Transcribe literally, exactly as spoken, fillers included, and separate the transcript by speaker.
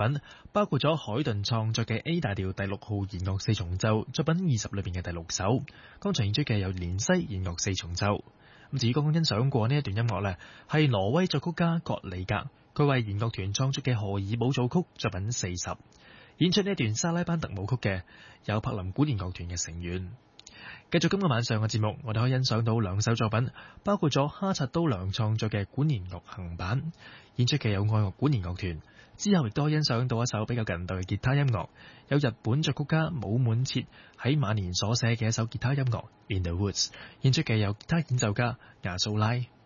Speaker 1: 品，包括咗海頓創作嘅 A 大調第六號弦樂四重奏作品二十裏邊嘅第六首。剛才演出嘅有連西弦樂四重奏。咁至於剛剛欣賞過呢一段音樂呢，係挪威作曲家葛里格佢為弦樂團創作嘅荷爾堡組曲作品四十。演出呢一段莎拉班特舞曲嘅有柏林管弦樂團嘅成員。繼續今個晚上嘅節目，我哋可以欣賞到兩首作品，包括咗哈察都良創作嘅管弦樂行版，演出嘅有愛樂管弦樂團。之後亦都可以欣賞到一首比較近代嘅吉他音樂，有日本作曲家武滿徹喺晚年所寫嘅一首吉他音樂《In the Woods》，演出嘅有吉他演奏家亞素拉。